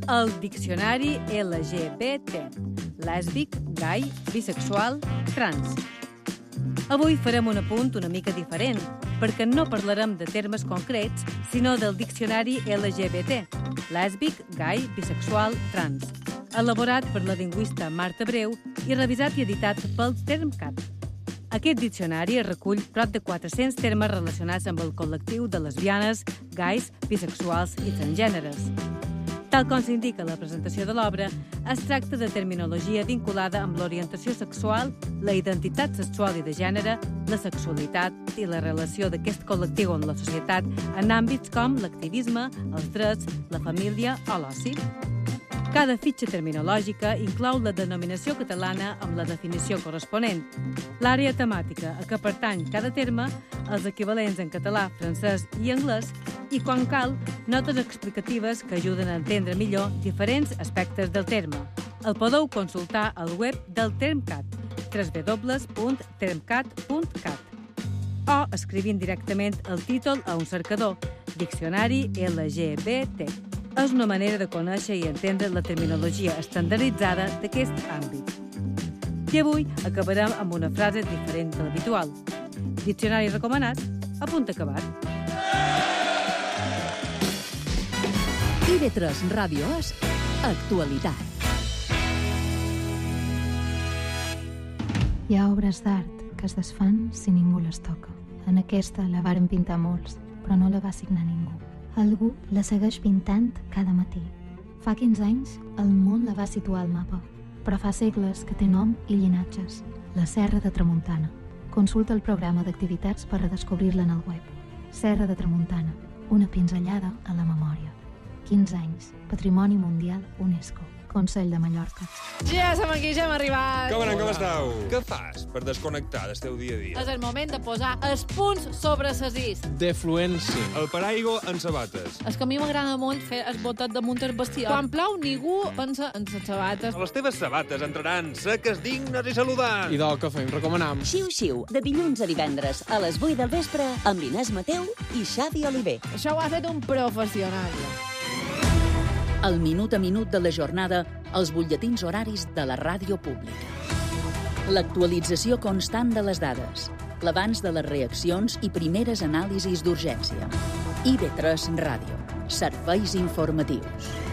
El diccionari LGBT, lèsbic, gai, bisexual, trans. Avui farem un apunt una mica diferent, perquè no parlarem de termes concrets, sinó del diccionari LGBT, lèsbic, gai, bisexual, trans, elaborat per la lingüista Marta Breu i revisat i editat pel Termcat. Aquest diccionari recull prop de 400 termes relacionats amb el col·lectiu de lesbianes, gais, bisexuals i transgèneres. Tal com s'indica a la presentació de l'obra, es tracta de terminologia vinculada amb l'orientació sexual, la identitat sexual i de gènere, la sexualitat i la relació d'aquest col·lectiu amb la societat en àmbits com l'activisme, els drets, la família o l'oci. Cada fitxa terminològica inclou la denominació catalana amb la definició corresponent, l'àrea temàtica a què pertany cada terme, els equivalents en català, francès i anglès, i, quan cal, notes explicatives que ajuden a entendre millor diferents aspectes del terme. El podeu consultar al web del Termcat, www.termcat.cat, o escrivint directament el títol a un cercador, Diccionari LGBT. És una manera de conèixer i entendre la terminologia estandarditzada d'aquest àmbit. I avui acabarem amb una frase diferent de l'habitual. Diccionari recomanat, a punt acabat. TV3 Ràdio és actualitat. Hi ha obres d'art que es desfan si ningú les toca. En aquesta la varen pintar molts, però no la va signar ningú. Algú la segueix pintant cada matí. Fa 15 anys, el món la va situar al mapa, però fa segles que té nom i llinatges. La Serra de Tramuntana. Consulta el programa d'activitats per redescobrir-la en el web. Serra de Tramuntana, una pinzellada a la memòria. 15 anys, Patrimoni Mundial UNESCO. Consell de Mallorca. Ja som aquí, ja hem arribat. Com anem, com esteu? Què fas per desconnectar del teu dia a dia? És el moment de posar els punts sobre les is. Defluència. El paraigua en sabates. És que a mi m'agrada molt fer el botet damunt el vestidor. Quan plou, ningú pensa en les sabates. Les teves sabates entraran seques, dignes i saludants. I del que fem, recomanam. Xiu-xiu, de dilluns a divendres, a les 8 del vespre, amb l'Inés Mateu i Xavi Oliver. Això ho ha fet un professional. El minut a minut de la jornada, els butlletins horaris de la ràdio pública. L'actualització constant de les dades, l'abans de les reaccions i primeres anàlisis d'urgència. IB3 Ràdio. Serveis informatius.